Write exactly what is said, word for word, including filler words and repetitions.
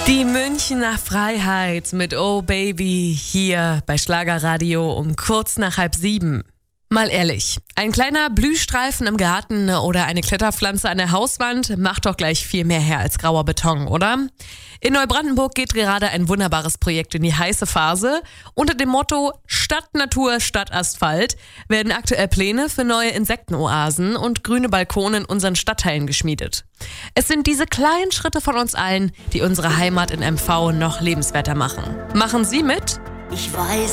Die Münchner Freiheit mit Oh Baby hier bei Schlagerradio um kurz nach halb sieben. Mal ehrlich, ein kleiner Blühstreifen im Garten oder eine Kletterpflanze an der Hauswand macht doch gleich viel mehr her als grauer Beton, oder? In Neubrandenburg geht gerade ein wunderbares Projekt in die heiße Phase. Unter dem Motto Stadt Natur, Stadt Asphalt werden aktuell Pläne für neue Insektenoasen und grüne Balkone in unseren Stadtteilen geschmiedet. Es sind diese kleinen Schritte von uns allen, die unsere Heimat in M V noch lebenswerter machen. Machen Sie mit? Ich weiß